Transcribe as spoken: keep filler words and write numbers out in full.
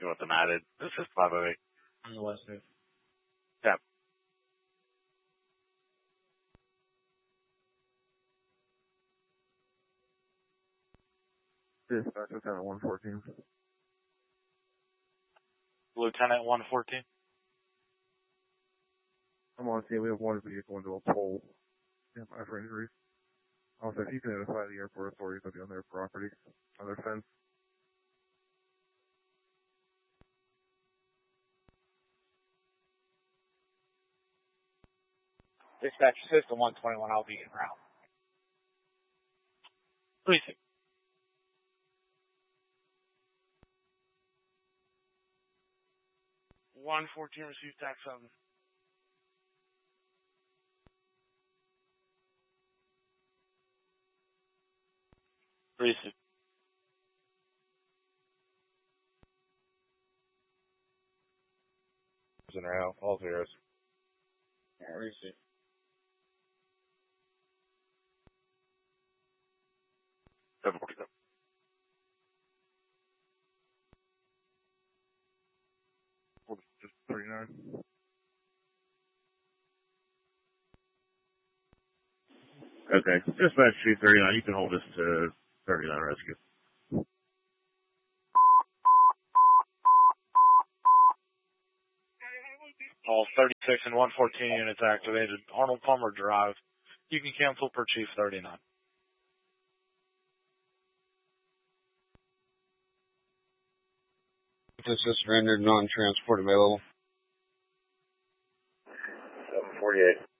You want them added? This is five oh eight. On the west side. Yeah. Dispatch, Lieutenant one fourteen. Lieutenant one fourteen. I'm on scene. We have one vehicle into a pole. Yeah, five for injuries. Also, if you can notify the airport authorities, they'll be on their property, on their fence. Dispatch system one twenty-one, I'll be en route. Precinct. one fourteen received tax seven. Precinct. In route, all zeros. Yeah, receive. seven forty-seven. Just thirty-nine. Okay. Dispatch Chief thirty-nine, you can hold us to thirty-nine rescue. All thirty-six and one fourteen units activated. Arnold Palmer Drive. You can cancel per Chief thirty-nine. This is surrendered, non-transport available. seven forty-eight.